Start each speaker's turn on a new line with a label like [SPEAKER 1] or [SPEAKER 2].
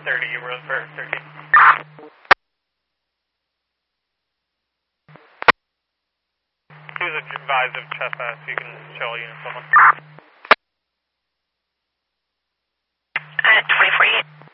[SPEAKER 1] 30, Roseburg 13. He was advised of trespass, so you can show units on him.